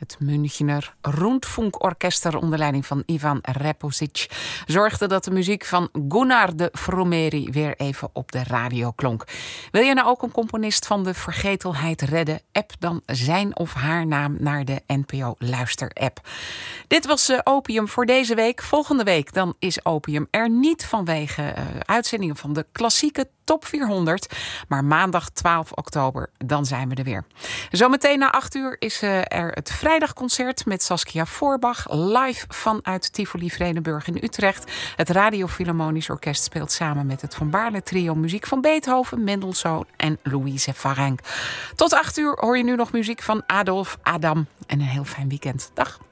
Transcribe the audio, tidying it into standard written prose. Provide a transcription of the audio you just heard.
Het Münchener Rundfunkorchester onder leiding van Ivan Reposic zorgde dat de muziek van Gunnar de Fromeri weer even op de radio klonk. Wil je nou ook een componist van de vergetelheid redden? App dan zijn of haar naam naar de NPO Luister-app. Dit was Opium voor deze week. Volgende week dan is Opium er niet vanwege uitzendingen van de klassieke Top 400. Maar maandag 12 oktober, dan zijn we er weer. Zometeen na 8 uur is er het vrijdagconcert met Saskia Voorbach. Live vanuit Tivoli Vredenburg in Utrecht. Het Radio Philharmonisch Orkest speelt samen met het Van Baarle Trio muziek van Beethoven, Mendelssohn en Louise Varenk. Tot 8 uur hoor je nu nog muziek van Adolf Adam. En een heel fijn weekend. Dag.